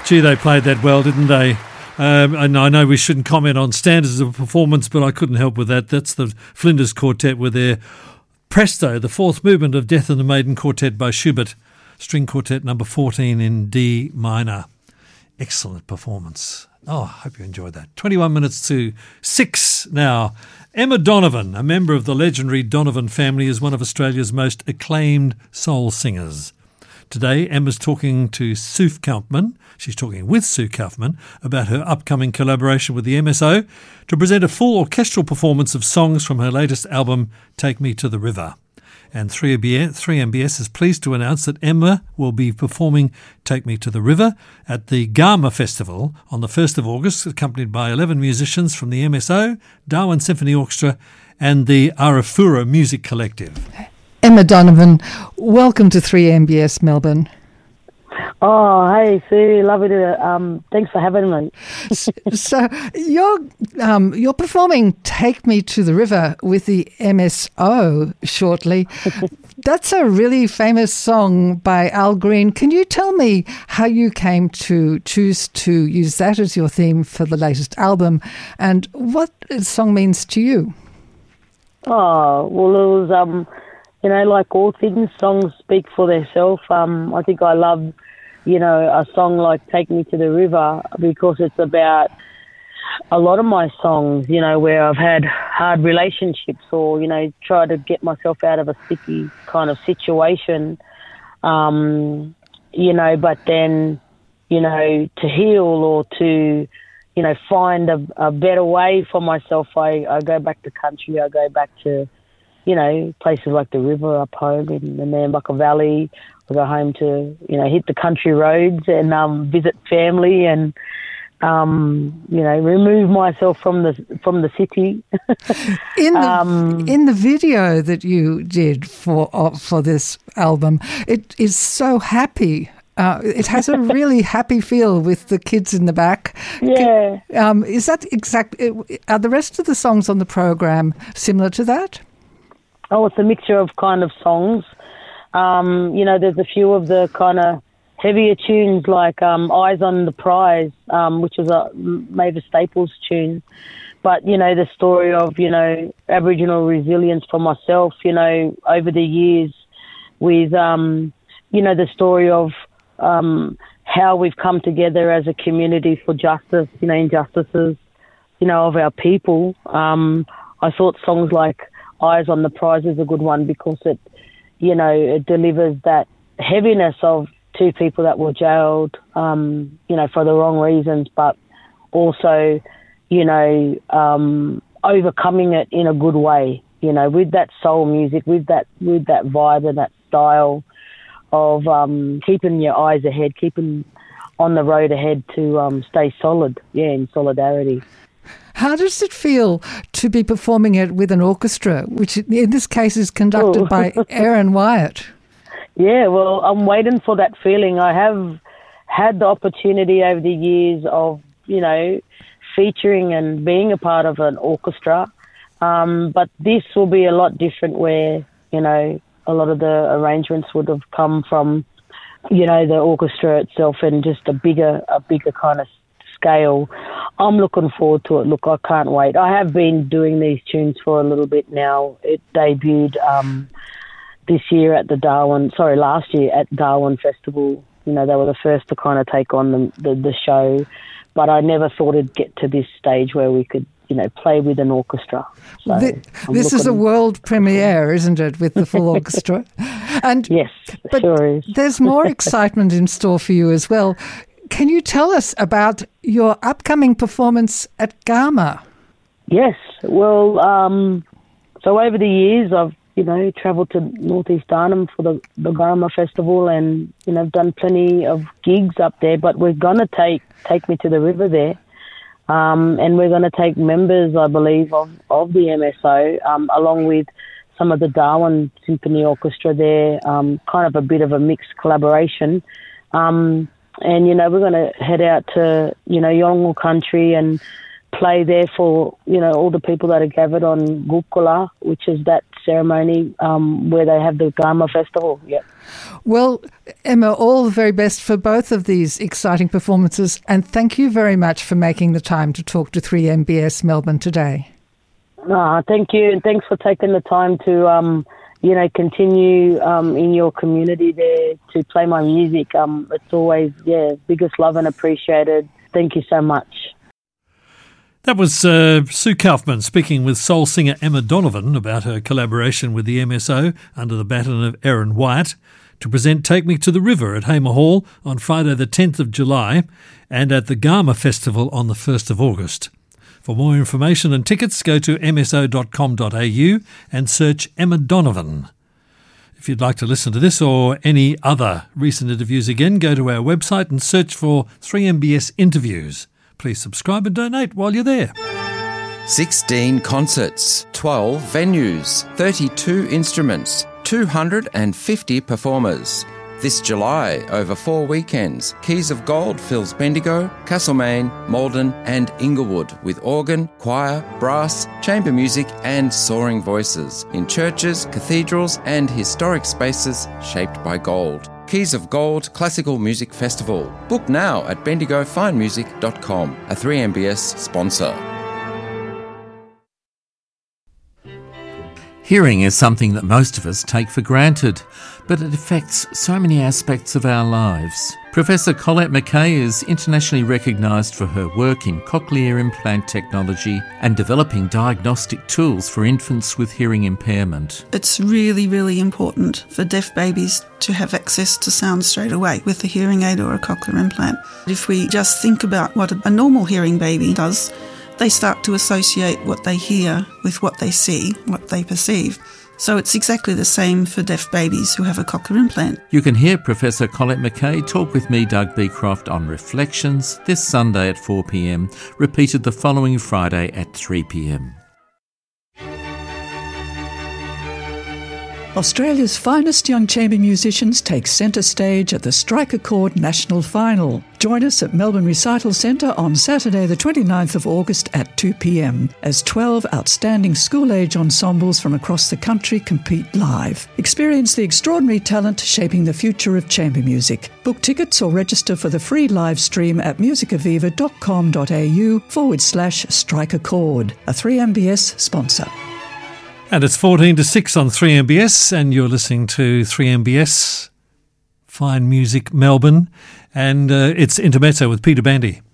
Gee, they played that well, didn't they? And I know we shouldn't comment on standards of performance, but I couldn't help with that. That's the Flinders Quartet with their Presto, the fourth movement of Death and the Maiden Quartet by Schubert, string quartet number 14 in D minor. Excellent performance. Oh, I hope you enjoyed that. 21 minutes to 6 now. Emma Donovan, a member of the legendary Donovan family, is one of Australia's most acclaimed soul singers. Today, Emma's talking to Sue Kaufman. She's talking with Sue Kaufman about her upcoming collaboration with the MSO to present a full orchestral performance of songs from her latest album, Take Me to the River. And 3MBS is pleased to announce that Emma will be performing Take Me to the River at the Garma Festival on the 1st of August, accompanied by 11 musicians from the MSO, Darwin Symphony Orchestra and the Arafura Music Collective. Emma Donovan, welcome to 3MBS Melbourne. Oh, hey, Sue, lovely to, thanks for having me. So you're performing Take Me to the River with the MSO shortly. That's a really famous song by Al Green. Can you tell me how you came to choose to use that as your theme for the latest album and what the song means to you? Oh, well, it was, like all things, songs speak for themselves. I think I love, a song like Take Me to the River because it's about a lot of my songs, where I've had hard relationships or, try to get myself out of a sticky kind of situation, but then, to heal or to, find a better way for myself, I go back to country, I go back to, places like the river up home in the Nambucca Valley. I go home to, hit the country roads and visit family and, remove myself from the city. In the video that you did for this album, it is so happy. It has a really happy feel with the kids in the back. Yeah. Is that are the rest of the songs on the program similar to that? Oh, it's a mixture of kind of songs. There's a few of the kind of heavier tunes like Eyes on the Prize, which was a Mavis Staples tune. But, the story of, Aboriginal resilience for myself, over the years with, the story of how we've come together as a community for justice, injustices, of our people. I thought songs like Eyes on the Prize is a good one because it, it delivers that heaviness of two people that were jailed, for the wrong reasons, but also, overcoming it in a good way, with that soul music, with that vibe and that style of keeping your eyes ahead, keeping on the road ahead to stay solid, in solidarity. How does it feel to be performing it with an orchestra, which in this case is conducted by Aaron Wyatt? Yeah, well, I'm waiting for that feeling. I have had the opportunity over the years of, featuring and being a part of an orchestra, but this will be a lot different where, a lot of the arrangements would have come from, the orchestra itself and just a bigger kind of scale. I'm looking forward to it. Look, I can't wait. I have been doing these tunes for a little bit now. It debuted last year at Darwin Festival. They were the first to kind of take on the show, but I never thought it'd get to this stage where we could, play with an orchestra. So this is a world premiere, isn't it, with the full orchestra? And yes, it sure is. There's more excitement in store for you as well. Can you tell us about your upcoming performance at Garma? Yes. Well, so over the years, I've, travelled to Northeast Arnhem for the Garma Festival and, done plenty of gigs up there, but we're going to take Me to the River there. And we're going to take members, I believe, of the MSO, along with some of the Darwin Symphony Orchestra there, kind of a bit of a mixed collaboration. And, we're going to head out to, Yolngu country and play there for, all the people that are gathered on Gukula, which is that ceremony where they have the Gama festival. Yep. Well, Emma, all the very best for both of these exciting performances, and thank you very much for making the time to talk to 3MBS Melbourne today. Thank you, and thanks for taking the time to, continue in your community there to play my music. It's always, biggest love and appreciated. Thank you so much. That was Sue Kaufman speaking with soul singer Emma Donovan about her collaboration with the MSO under the baton of Erin Wyatt to present Take Me to the River at Hamer Hall on Friday the 10th of July and at the Gama Festival on the 1st of August. For more information and tickets, go to mso.com.au and search Emma Donovan. If you'd like to listen to this or any other recent interviews again, go to our website and search for 3MBS Interviews. Please subscribe and donate while you're there. 16 concerts, 12 venues, 32 instruments, 250 performers. This July, over 4 weekends, Keys of Gold fills Bendigo, Castlemaine, Maldon and Inglewood with organ, choir, brass, chamber music and soaring voices in churches, cathedrals and historic spaces shaped by gold. Keys of Gold Classical Music Festival. Book now at bendigofinemusic.com, a 3MBS sponsor. Hearing is something that most of us take for granted, but it affects so many aspects of our lives. Professor Colette McKay is internationally recognised for her work in cochlear implant technology and developing diagnostic tools for infants with hearing impairment. It's really, really important for deaf babies to have access to sound straight away with a hearing aid or a cochlear implant. If we just think about what a normal hearing baby does, they start to associate what they hear with what they see, what they perceive. So it's exactly the same for deaf babies who have a cochlear implant. You can hear Professor Colette McKay talk with me, Doug Beecroft, on Reflections this Sunday at 4 p.m, repeated the following Friday at 3 p.m. Australia's finest young chamber musicians take centre stage at the Strike a Chord National Final. Join us at Melbourne Recital Centre on Saturday the 29th of August at 2 p.m. as 12 outstanding school-age ensembles from across the country compete live. Experience the extraordinary talent shaping the future of chamber music. Book tickets or register for the free live stream at musicaviva.com.au/Strike a Chord, a 3MBS sponsor. And it's 14 to 6 on 3MBS, and you're listening to 3MBS Fine Music Melbourne, and it's Intermezzo with Peter Bandy.